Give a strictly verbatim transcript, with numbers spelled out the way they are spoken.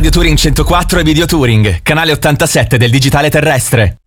Radio Touring centoquattro e Video Touring, canale ottantasette del digitale terrestre.